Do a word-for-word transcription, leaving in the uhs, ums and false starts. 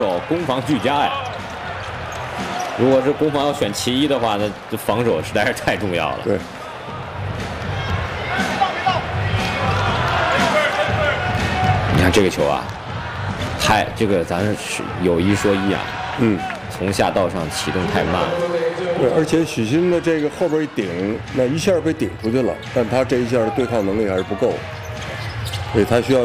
哦，攻防俱佳呀！如果是攻防要选其一的话，那这防守实在是太重要了。 对。 你看这个球啊，太这个咱是有一说一啊， 嗯， 从下到上启动太慢了。 对，而且许昕的这个后边一顶，那一下被顶出去了，但他这一下的对抗能力还是不够，所以他需要。